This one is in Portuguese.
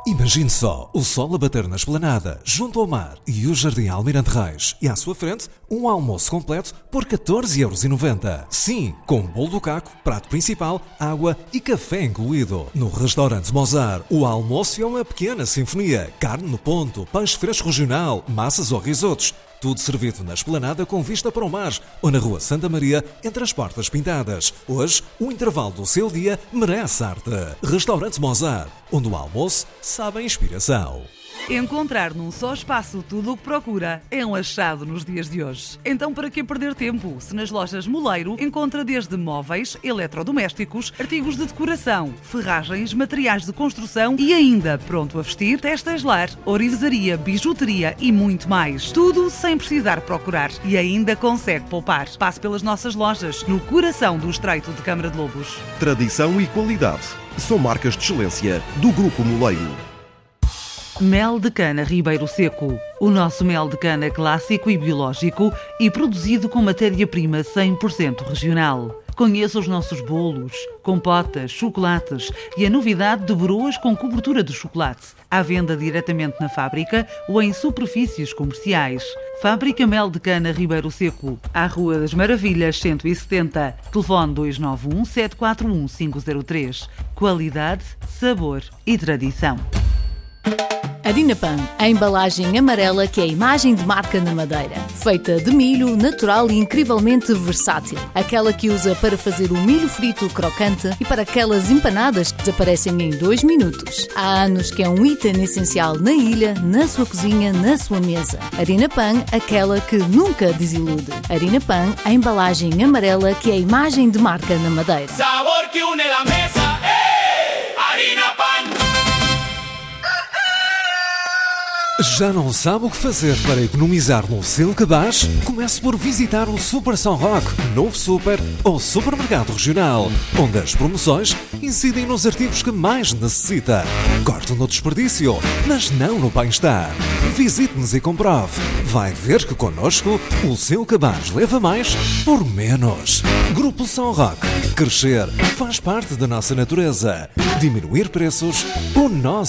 Imagine só o sol a bater na esplanada, junto ao mar e o Jardim Almirante Reis. E à sua frente, um almoço completo por 14,90€. Sim, com bolo do caco, prato principal, água e café incluído. No restaurante Mozart, o almoço é uma pequena sinfonia. Carne no ponto, peixe fresco regional, massas ou risotos. Tudo servido na esplanada com vista para o mar ou na Rua Santa Maria, entre as portas pintadas. Hoje, o intervalo do seu dia merece arte. Restaurante Mozart, onde o almoço sabe a inspiração. Encontrar num só espaço tudo o que procura é um achado nos dias de hoje. Então, para que perder tempo? Se nas lojas Moleiro encontra desde móveis, eletrodomésticos, artigos de decoração, ferragens, materiais de construção e ainda pronto a vestir, textilar, orivesaria, bijuteria e muito mais. Tudo sem precisar procurar e ainda consegue poupar. Passe pelas nossas lojas no coração do Estreito de Câmara de Lobos. Tradição e qualidade são marcas de excelência do Grupo Moleiro. Mel de cana Ribeiro Seco. O nosso mel de cana clássico e biológico e produzido com matéria-prima 100% regional. Conheça os nossos bolos, compotas, chocolates e a novidade de broas com cobertura de chocolate. À venda diretamente na fábrica ou em superfícies comerciais. Fábrica Mel de Cana Ribeiro Seco, à Rua das Maravilhas 170. Telefone 291 741 503. Qualidade, sabor e tradição. Harina Pan, a embalagem amarela que é a imagem de marca na Madeira. Feita de milho, natural e incrivelmente versátil. Aquela que usa para fazer o milho frito crocante e para aquelas empanadas que desaparecem em 2 minutos. Há anos que é um item essencial na ilha, na sua cozinha, na sua mesa. Harina Pan, aquela que nunca desilude. Harina Pan, a embalagem amarela que é a imagem de marca na Madeira. Sabor que une la mesa, Harina Pan. Já não sabe o que fazer para economizar no seu cabaz? Comece por visitar o Super São Roque, novo super ou supermercado regional, onde as promoções incidem nos artigos que mais necessita. Corte no desperdício, mas não no bem-estar. Visite-nos e comprove. Vai ver que connosco o seu cabaz leva mais por menos. Grupo São Roque. Crescer faz parte da nossa natureza. Diminuir preços, o nosso